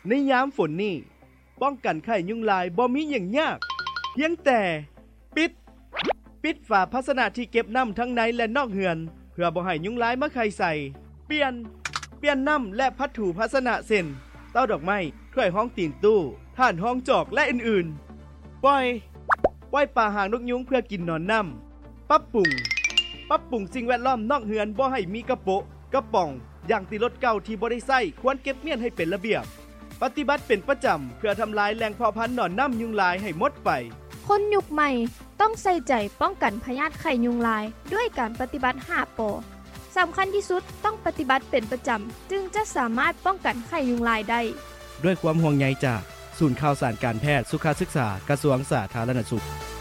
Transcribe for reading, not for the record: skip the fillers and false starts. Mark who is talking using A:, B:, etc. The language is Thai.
A: ในยามฝนนี่ป้องกันไข้ยุงลายบ่มีหยังยากเพียงแต่ปิดฝาภาชนะที่เก็บน้ำทั้งในและนอกเฮือนเพื่อบ่ให้ยุงลายมาไข่ใส่เปลี่ยนน้ำและพัดถูภาชนะเส้นเต้าดอกไม้ถ้วยห้องตีนตู้ถ่านห้องจอกและอื่นๆปล่อยปลาหางนกยุงเพื่อกินนอนน้ำปรับปรุงสิ่งแวดล้อมนอกเฮือนบ่ให้มีกระโปะกระป๋องอย่างติรถเก่าที่บ่ได้ใช้ควรเก็บเมียนให้เป็นระเบียบปฏิบัติเป็นประจำเพื่อทำลายแหล่งเพาะพันธุ์หนอนน้ำยุงลายให้หมดไป
B: คนยุคใหม่ต้องใส่ใจป้องกันพยาธิไข้ยุงลายด้วยการปฏิบัติ5 ป.สำคัญที่สุดต้องปฏิบัติเป็นประจำจึงจะสามารถป้องกันไข้ยุงลายได้
A: ด้วยความห่วงใยจากศูนย์ข่าวสารการแพทย์สุขศึกษากระทรวงสาธารณสุข